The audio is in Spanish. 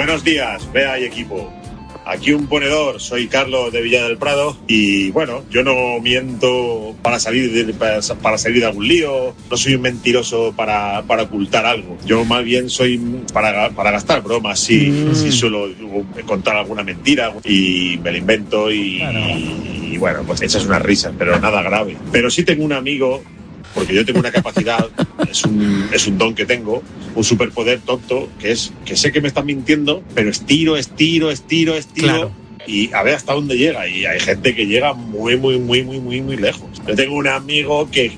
Buenos días, Bea y equipo. Aquí un ponedor, soy Carlos de Villa del Prado y bueno, yo no miento para salir de algún lío, no soy un mentiroso para ocultar algo. Yo más bien soy para gastar bromas, sí suelo contar alguna mentira y me la invento y bueno, pues echas unas risas, pero nada grave. Pero sí tengo un amigo, porque yo tengo una capacidad, es un don que tengo, un superpoder tonto, que es que sé que me están mintiendo, pero estiro, claro. Y a ver hasta dónde llega. Y hay gente que llega muy lejos. Yo tengo un amigo que